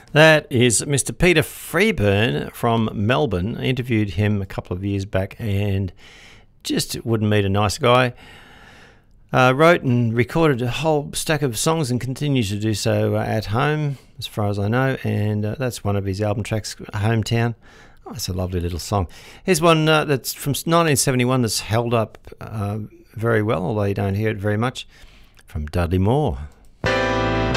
That is Mr. Peter Freeburn from Melbourne. I interviewed him a couple of years back and just wouldn't meet a nice guy. Wrote and recorded a whole stack of songs and continues to do so at home, as far as I know, and that's one of his album tracks, Hometown. Oh, it's a lovely little song. Here's one that's from 1971 that's held up very well, although you don't hear it very much, from Dudley Moore.